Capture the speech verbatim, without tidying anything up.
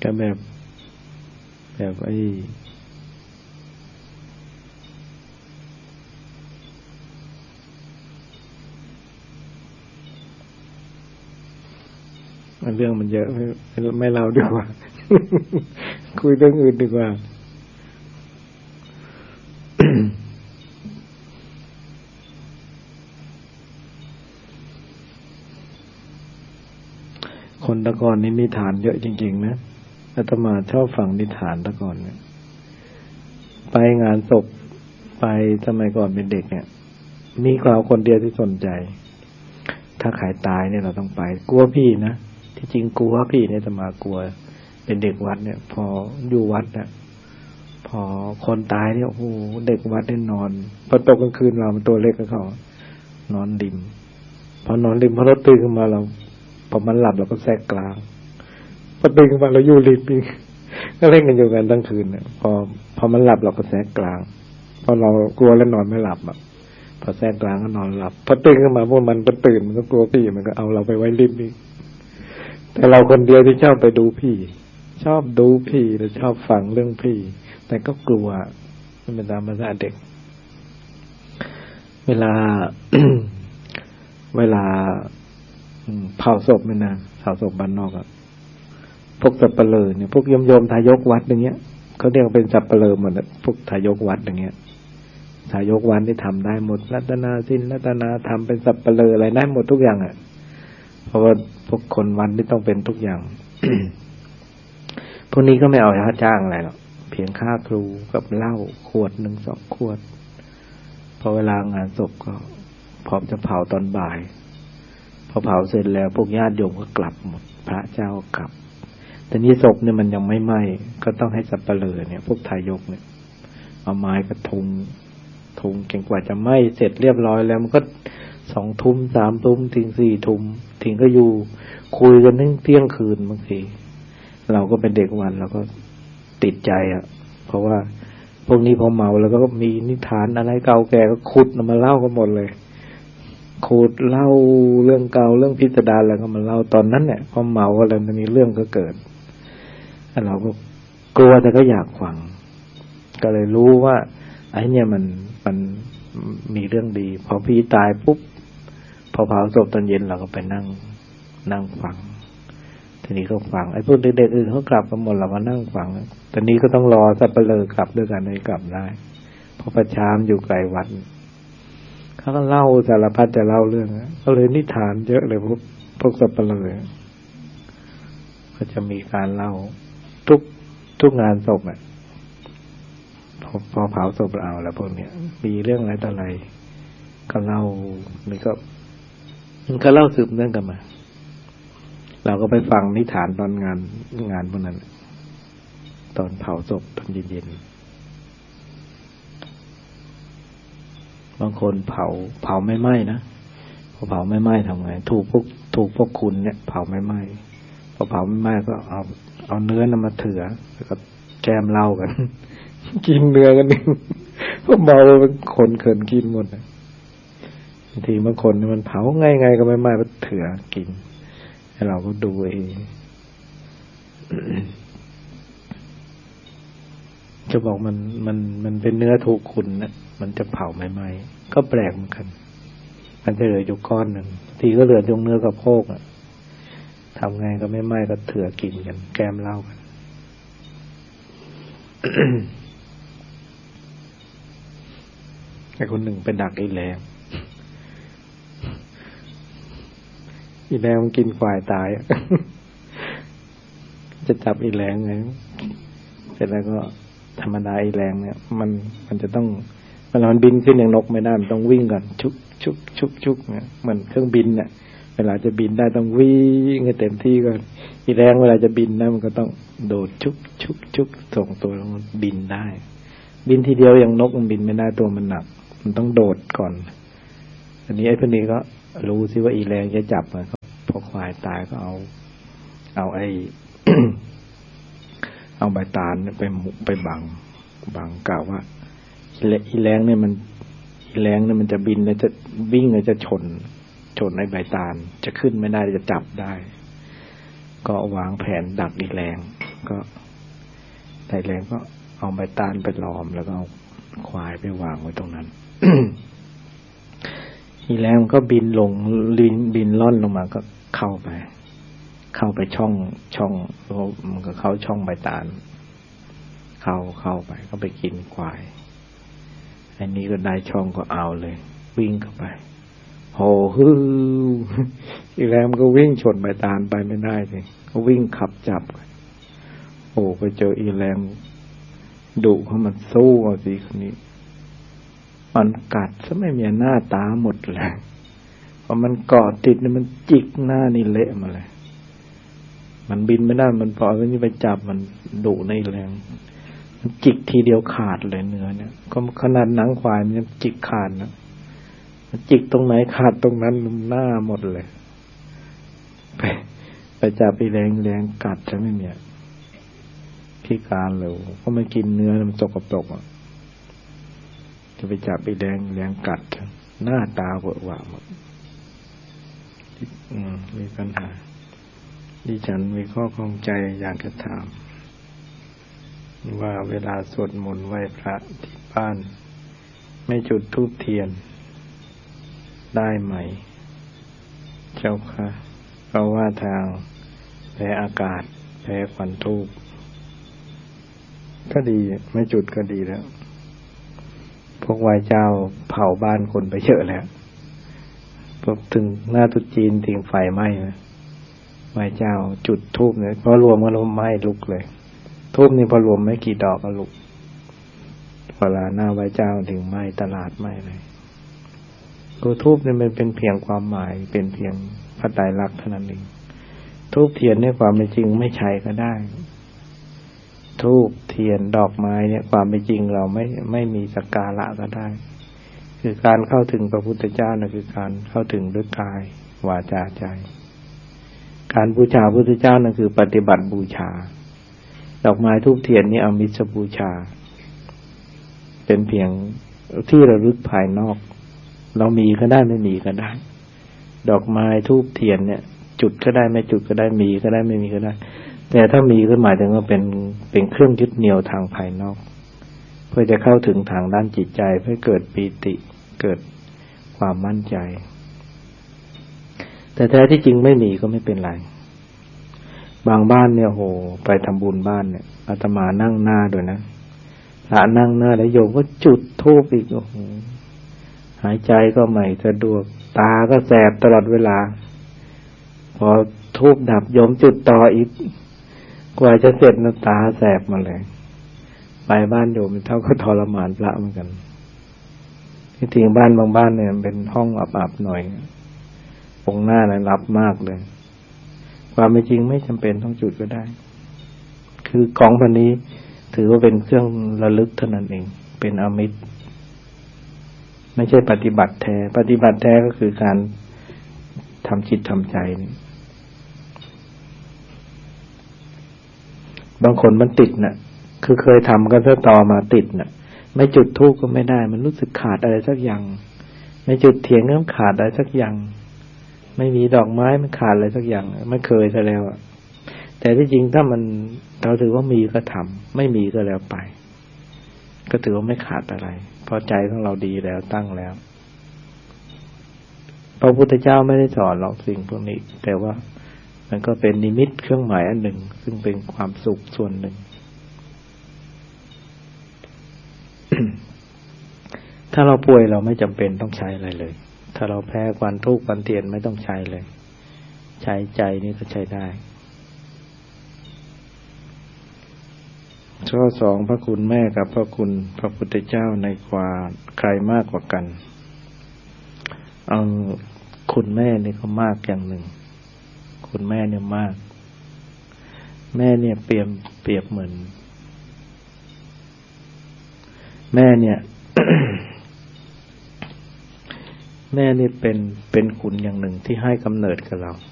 ก็แบบแบบไอ้เรื่องมันเยอะไม่ไม่เล่าดีกว่า คุยเรื่องอื่นดีกว่า คนตะก่อนนี่นิทานเยอะจริงๆนะอาตมาชอบฟังนิทานตะก่อนเนี่ยไปงานศพไปสมัยก่อนเป็นเด็กเนี่ยมีเราคนเดียวที่สนใจถ้าใครตายเนี่ยเราต้องไปกลัวพี่นะที่จริงกลัวพี่เนี่ยอาตมากลัวเป็นเด็กวัดเนี่ยพออยู่วัดเนี่ยพอคนตายเนี่ยโอ้โหเด็กวัดได้นอนพอตกกลางคืนเรามันตัวเล็กก็เขานอนริมพอนอนริมพอเราตื่นขึ้นมาเราพอมันหลับเราก็แทรกกลางพอตื่นขึ้นมาเราอยู่ริมอีกก็เล่นกันอยู่กันทั้งคืนเนี่ยพอพอมันหลับเราก็แทรกกลางพอเรากลัวแล้วนอนไม่หลับอ่ะพอแทรกกลางก็นอนหลับพอตื่นขึ้นมาพวกมันก็ตื่นมันก็กลัวพี่มันก็เอาเราไปไว้ริมอีกแต่เราคนเดียวที่ชอบไปดูพี่ชอบดูพี่และชอบฟังเรื่องพี่แต่ก็กลัวมันเป็นตามภาษาเด็กเวลา เวลาเผาศพเนี่ยนะเผาศพบ้านนอกอะพวกสัปเหร่อเนี่ยพวกโยมโยมทายกวัดอย่างเงี้ยเขาเรียกเป็นสัปเหร่อหมดนะพวกทายกวัดอย่างเงี้ยทายกวัดที่ทำได้หมดรัตนาศีลรัตนาทำเป็นสัปเหร่ออะไรได้หมดทุกอย่างอ่ะเพราะว่าพวกคนวันที่ต้องเป็นทุกอย่าง พวกนี้ก็ไม่เอาค่าจ้างอะไรหรอกเพียงค่าครูกับเหล้าขวดหนึ่งสองขวดพอเวลางานศพก็พร้อมจะเผาตอนบ่ายพอเผาเสร็จแล้วพวกญาติโยมก็กลับหมดพระเจ้ากลับแต่นี้ศพเนี่ยมันยังไม่ไหม้ก็ต้องให้สัปเหร่อเนี่ยพวกทายกเนี่ยเอาไม้กระทุงทุงเก่งกว่าจะไหม้เสร็จเรียบร้อยแล้วมันก็สองทุ่มสามทุ่มถึงสี่ทุ่มถึงก็อยู่คุยกันถึงเที่ยงคืนบางทีเราก็เป็นเด็กวันเราก็ติดใจอ่ะเพราะว่าพวกนี้พอเมาแล้วก็มีนิทานอะไรเก่าแก่ก็ขุดมาเล่ากันหมดเลยขุดเล่าเรื่องเก่าเรื่องพิสดารอะไรก็มาเล่าตอนนั้นเนี่ยพอเมาอะไรมันมีเรื่องก็เกิดเราก็กลัวแต่ก็อยากฟังก็เลยรู้ว่าไอ้เนี่ยมันมันมีเรื่องดีพอพี่ตายปุ๊บพอเผาศพตอนเย็นเราก็ไปนั่งนั่งฟังทีนี้ก็ฟังไอ้พวกเด็กๆอื่นเขากลับกันหมดเราก็นั่งฟังตอนนี้ก็ต้องรอสัปเหร่อกลับด้วยกันให้กลับได้เพราะประชามอยู่ไกลวัดเขาก็เล่าสารพัดจะเล่าเรื่องก็เลยนิทานเยอะเลยพวกพวกสัปเหร่อก็จะมีการเล่าทุกทุกงานศพอ่ะพอพอเผาศพเอาแล้วพวกเนี้ยมีเรื่องอะไรต่ออะไรก็เล่านี่ก็มันก็เล่าสืบเนื่องกันมาเราก็ไปฟังนิทานตอนงานงานพวกนั้นตอนเผาศพตอนเย็นๆบางคนเผาเผาไม่ไหม้นะพอเผาไม่ไหม้ทำไงถูกพวกถูกพวกคุณเนี่ยเผาไม่ไหม้พอเผาไม่ไหม้ก็เอาเอาเนื้อนำมาเถือแล้วก็แกมเหล้ากัน กินเนื้อกันเองพวกเมาเป็นคนเขินกินหมดบางทีบางคนมันเผาไงๆก็ไม่ไหม้ก็เถือกินให้เราก็ดูเอง จะบอกมันมันมันเป็นเนื้อถูกคุณนะมันจะเผาไม่ไหม้ก็แปลกเหมือนกันมันจะเหลืออยู่ก้อนหนึ่งทีก็เหลือตรงเนื้อกระโพกอ่ะทำไงก็ไม่ไหม้ก็เถือกินกันแกมเหล้ากัน ไอ้คนหนึ่งไปดักไอ้แรงไอ้แรงมันกินควายตาย จะจับไอ้แรงไงเสร็จแล้วก็ธรรมดาไอ้แรงเนี่ยมันมันจะต้องเวลามันบินขึ้นอย่างนกไม่ได้มันต้องวิ่งก่อนชุกชุกชุกชุกเนี่ยเหมือนเครื่องบินเนี่ยเวลาจะบินได้ต้องวิ่งให้เต็มที่ก่อนไอ้แรงเวลาจะบินได้มันก็ต้องโดดชุกชุกชุกส่งตัวแล้วมันบินได้บินทีเดียวอย่างนกมันบินไม่ได้ตัวมันหนักมันต้องโดดก่อนอันนี้ไอ้พวกนี้ก็รู้สิว่าอีแรงจะจับมันพอควายตายก็เอาเอาไอ้ เอาใบตาลไปมุไปบังบังกล่าวว่าอีแรงเนี่ยมันอีแรงเนี่ยมันจะบินแล้วจะวิ่งแล้วจะชนชนไอ้ใบตาลจะขึ้นไม่ได้จะจับได้ก็วางแผนดักอีแรงก็ไถ่แรงก็เอาใบตาลไปล้อมแล้วก็เอาควายไปวางไว้ตรงนั้น อีแรงก็บินลงบินบินล่อนลงมาก็เข้าไปเข้าไปช่องช่องมันก็เข้าช่องใบตาลเข้าเข้าไปก็ไปกินควายอันนี้ก็ได้ช่องก็เอาเลยวิ่งเข้าไปโหฮืออีแรงมันก็วิ่งชนใบตาลไปไม่ได้เลยก็วิ่งขับจับโอ้ไปเจออีแรงดุเขามันสู้เอาสิคนนี้มันกัดซะไม่มีหน้าตาหมดเลยพอมันเกาะติดเนี่ยมันจิกหน้านี่เละมาเลยมันบินไม่ได้มันพอมันนี่ไปจับมันดุในแรงมันจิกทีเดียวขาดเลยเนื้อเนี่ยก็ขนาดหนังควายมันจิกขาดนะมันจิกตรงไหนขาดตรงนั้นหน้าหมดเลยไปไปจับอีแรงแรงกัดซะไม่มีพิการเลยเพราะมันกินเนื้อมันสกปรกอ่ะจะไปจับอีแรงแรงกัดหน้าตาเวอะหวะหมดอืมมีปัญหาดิฉันมีข้อข้องใจอยากจะถามว่าเวลาสวดมนต์ไหว้พระที่บ้านไม่จุดธูปเทียนได้ไหมเจ้าค่ะเพราะว่าทางแพ้อากาศแพ้ควันธูปก็ดีไม่จุดก็ดีแล้วพวกไหว้เจ้าเผาบ้านคนไปเยอะแล้วพวกถึงหน้าตุจีนถึงไฟไหม้นะไหว้เจ้าจุดธูปเนี่ยพอรวมก็ลมไหม้ลุกเลยธูปนี่พอรวมไม่กี่ดอกก็ลุกเวลาหน้าไหว้เจ้าถึงไหม้ตลาดไหม้เลยตัวธูปนี่มันเป็นเพียงความหมายเป็นเพียงพระไตรลักษณ์เท่านั้นเองธูปเทียนเนี่ยความเป็นจริงไม่ใช้ก็ได้ธูปเทียนดอกไม้เนี่ยความเป็นจริงเราไม่ไม่มีสักการะก็ได้คือการเข้าถึงพระพุทธเจ้านะคือการเข้าถึงด้วยกายวาจาใจการบูชาพระพุทธเจ้านั่นคือปฏิบัติบูชาดอกไม้ธูปเทียนนี่อามิสบูชาเป็นเพียงที่ระลึกภายนอกเรามีก็ได้ไม่มีก็ได้ดอกไม้ธูปเทียนเนี่ยจุดก็ได้ไม่จุดก็ได้มีก็ได้ไม่มีก็ได้แต่ถ้ามีก็หมายถึงว่าเป็นเป็นเครื่องยึดเหนี่ยวทางภายนอกเพื่อจะเข้าถึงทางด้านจิตใจเพื่อเกิดปีติเกิดความมั่นใจแต่แท้ที่จริงไม่มีก็ไม่เป็นไรบางบ้านเนี่ยโหไปทำบุญบ้านเนี่ยอาตมานั่งหน้าด้วยนะพระนั่งหน้าแล้วโยมก็จุดธูปอีกโอ้โหหายใจก็ไม่สะดวกตาก็แสบตลอดเวลาพอธูปดับโยมจุดต่ออีกกว่าจะเสร็จน้ำตาแสบมาเลยไปบ้านโยมเท่าก็ทรมานพระเหมือนกันที่จริงบ้านบางบ้านเนี่ยเป็นห้องอับๆหน่อยองค์หน้าเนี่ยรับมากเลยความเป็นจริงไม่จำเป็นต้องจุดก็ได้คือของพันนี้ถือว่าเป็นเครื่องระลึกเท่านั้นเองเป็นอามิตรไม่ใช่ปฏิบัติแท้ปฏิบัติแท้ก็คือการทำจิตทำใจนี่บางคนมันติดน่ะคือเคยทำกันซะต่อมาติดน่ะไม่จุดธูปก็ไม่ได้มันรู้สึกขาดอะไรสักอย่างไม่จุดเทียนก็ขาดอะไรสักอย่างไม่มีดอกไม้มันขาดอะไรสักอย่างไม่เคยซะแล้วอ่ะแต่ที่จริงถ้ามันเราถือว่ามีก็ทำไม่มีก็แล้วไปก็ถือว่าไม่ขาดอะไรเพราะใจของเราดีแล้วตั้งแล้วพระพุทธเจ้าไม่ได้สอนหรอกสิ่งพวกนี้แต่ว่ามันก็เป็นนิมิตเครื่องหมายอันหนึ่งซึ่งเป็นความสุขส่วนหนึ่ง ถ้าเราป่วยเราไม่จำเป็นต้องใช้อะไรเลยถ้าเราแพ้ควันธูปควันเทียนไม่ต้องใช้เลยใช้ใจนี่ก็ใช้ได้ข้อสองพระคุณแม่กับพระคุณพระพุทธเจ้าในความใครมากกว่ากันเอาคุณแม่นี่ก็มากอย่างหนึ่งคุณแม่เนี่ยมากแม่เนี่ยเปรียบเปรียบเหมือนแม่เนี่ย แม่นี่เป็นเป็นคุณอย่างหนึ่งที่ให้กำเนิดกับเรา